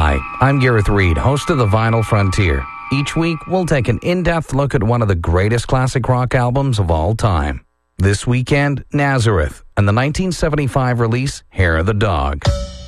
Hi, I'm Gareth Reed, host of The Vinyl Frontier. Each week, we'll take an in-depth look at one of the greatest classic rock albums of all time. This weekend, Nazareth, and the 1975 release, Hair of the Dog.